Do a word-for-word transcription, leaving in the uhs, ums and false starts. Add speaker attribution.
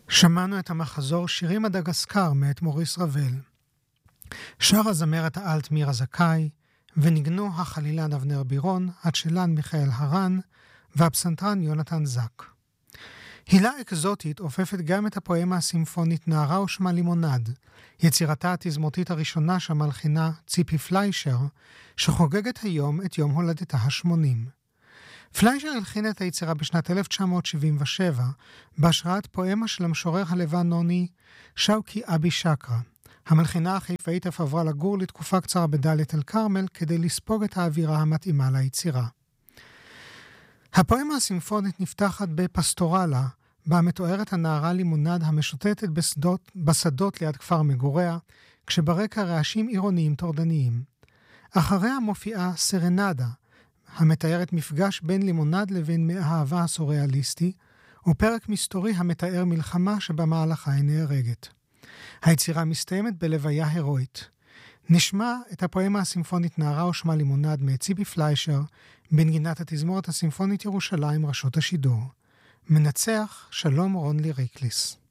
Speaker 1: שמענו את המחזור שירים מדגסקר מאת מוריס רבל. שר הזמרת האלט מירה זכאי, ונגנו החלילן אבנר בירון, הצ'לן מיכאל הרן, והפסנתרן יונתן זק. הילה אקזוטית אופפת גם את הפואמה הסימפונית נערה ושמה לימונד, יצירתה התזמורתית הראשונה שהמלחינה ציפי פליישר, שחוגגת היום את יום הולדתה השמונים. פליישר הלחין את היצירה בשנת אלף תשע מאות שבעים ושבע, בהשראת פואמה של המשורר הלבנוני שאוקי אבי שקרה. המלחינה החיפאית אף עברה לגור לתקופה קצרה בדאלית אל כרמל כדי לספוג את האווירה המתאימה ליצירה. הפואמה הסימפונית נפתחת בפסטורלה, בה מתוארת הנערה לימונד המשוטטת בשדות, בשדות ליד כפר מגוריה, כשברקע רעשים עירוניים טורדניים. אחריה מופיעה סרנדה, המתארת מפגש בין לימונד לבין מאהבה הסוריאליסטי, ופרק מסתורי המתאר מלחמה שבמהלכה היא נהרגת. היצירה מסתיימת בלוויה הירואית. נשמע את הפואמה הסימפונית נערה ושמה לימונד מציפי פליישר, בנגינת התזמורת הסימפונית ירושלים רשות השידור. מנצח שלום רונלי ריקליס.